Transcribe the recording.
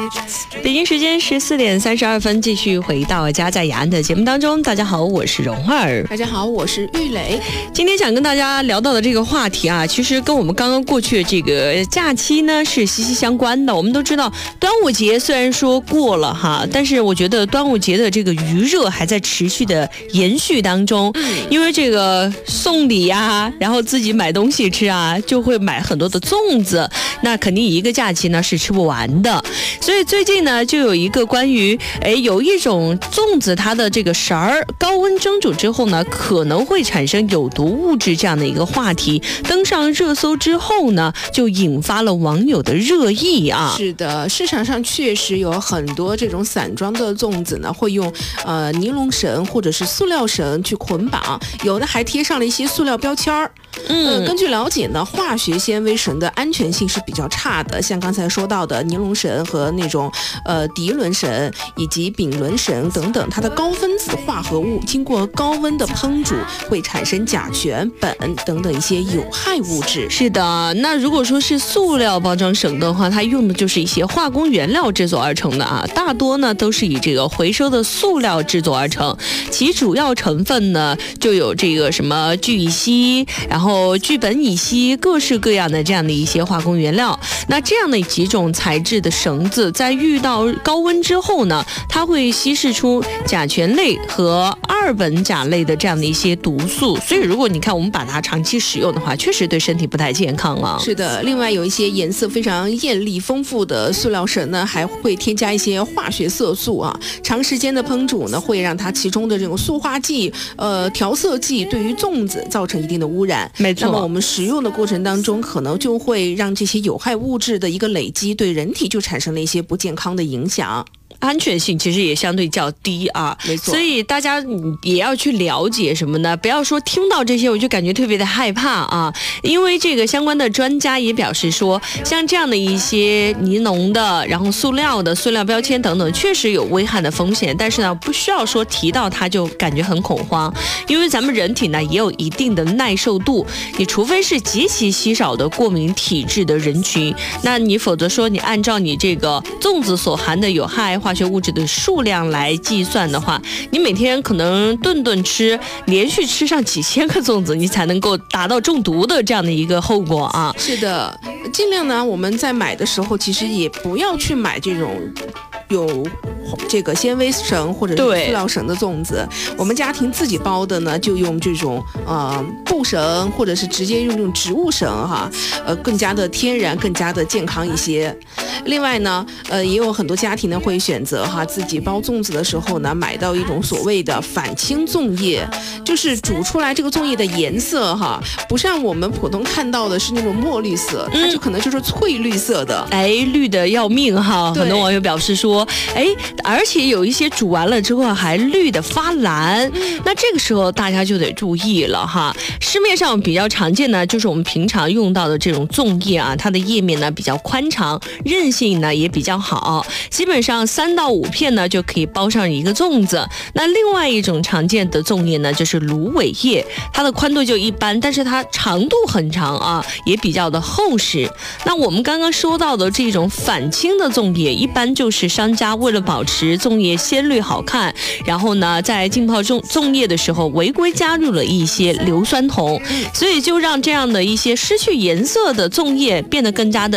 北京时间14点32分，继续回到家在雅安的节目当中。大家好，我是蓉儿。 大家好，我是玉磊。 今天想跟大家聊到的这个话题啊，其实跟我们刚刚过去的这个假期呢是息息相关的。我们都知道，端午节虽然说过了哈，但是我觉得端午节的这个余热还在持续的延续当中。因为这个送礼啊，然后自己买东西吃啊，就会买很多的粽子，那肯定一个假期呢是吃不完的。所以最近呢，就有一个关于有一种粽子，它的这个绳儿高温蒸煮之后呢，可能会产生有毒物质这样的一个话题登上热搜之后呢，就引发了网友的热议啊。 是的，市场上确实有很多这种散装的粽子呢，会用尼龙绳或者是塑料绳去捆绑，有的还贴上了一些塑料标签儿。根据了解呢，化学纤维绳的安全性是比较差的，像刚才说到的尼龙绳和那种涤纶绳以及丙纶绳等等，它的高分子化合物经过高温的烹煮会产生甲醛、苯等等一些有害物质。 是的，那如果说是塑料包装绳的话，它用的就是一些化工原料制作而成的啊，大多呢都是以这个回收的塑料制作而成，其主要成分呢就有这个什么聚乙烯，然后聚苯乙烯，各式各样的这样的一些化工原料。那这样的几种材质的绳子在遇到高温之后呢，它会稀释出甲醛类和二苯甲类的这样的一些毒素，所以如果你看我们把它长期使用的话，确实对身体不太健康啊。 是的，另外有一些颜色非常艳丽丰富的塑料绳呢，还会添加一些化学色素啊，长时间的烹煮呢，会让它其中的这种塑化剂、调色剂对于粽子造成一定的污染。 没错， 那么我们食用的过程当中，可能就会让这些有害物质的一个累积，对人体就产生了一些不健康的影响。 安全性其实也相对较低啊， 没错， 所以大家也要去了解什么呢？不要说听到这些我就感觉特别的害怕啊，因为这个相关的专家也表示说，像这样的一些尼龙的，然后塑料的塑料标签等等，确实有危害的风险，但是呢，不需要说提到它就感觉很恐慌，因为咱们人体呢也有一定的耐受度，你除非是极其稀少的过敏体质的人群，那你否则说你按照你这个粽子所含的有害化学物质的数量来计算的话，你每天可能顿顿吃，连续吃上几千个粽子，你才能够达到中毒的这样的一个后果啊。 是的，尽量呢，我们在买的时候，其实也不要去买这种有这个纤维绳或者是塑料绳的粽子，我们家庭自己包的呢，就用这种布绳或者是直接用这种植物绳哈，更加的天然，更加的健康一些。另外呢，也有很多家庭呢会选择自己包粽子的时候呢，买到一种所谓的反青粽叶，就是煮出来这个粽叶的颜色不像我们普通看到的是那种墨绿色，它就可能就是翠绿色的， 绿的要命哈。很多网友表示说，而且有一些煮完了之后还绿的发蓝，那这个时候大家就得注意了哈。市面上比较常见呢，就是我们平常用到的这种粽叶啊，它的叶面呢比较宽长，韧性呢也比较好，基本上3到5片呢就可以包上一个粽子。那另外一种常见的粽叶呢，就是芦苇叶，它的宽度就一般，但是它长度很长啊，也比较的厚实。那我们刚刚说到的这种反青的粽叶，一般就是商家为了保持粽叶鲜绿好看，然后呢在浸泡粽叶的时候违规加入了一些硫酸铜，所以就让这样的一些失去颜色的粽叶变得更加的